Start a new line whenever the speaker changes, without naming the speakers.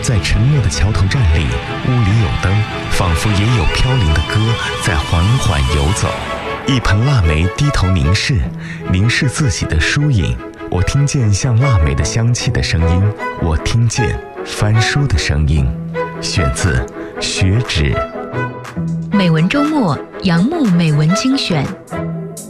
在沉默的桥头站立，屋里有灯，仿佛也有飘零的歌在缓缓游走。一盆腊梅低头凝视自己的疏影，我听见像腊梅的香气的声音，我听见翻书的声音。选自《雪纸》。
美文周末，杨牧美文精选。